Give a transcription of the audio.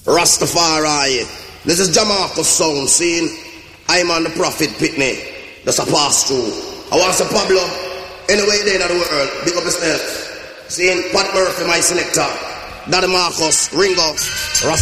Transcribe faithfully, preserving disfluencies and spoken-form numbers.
Rastafari. This is Jamarcus sound, seeing I'm on the Prophet Pitney. That's a pass through. I want to say Pablo, anyway there in the world, big up yourself. Seeing Pat Murphy, my selector. Daddy Marcus, Ringo, Rastafari.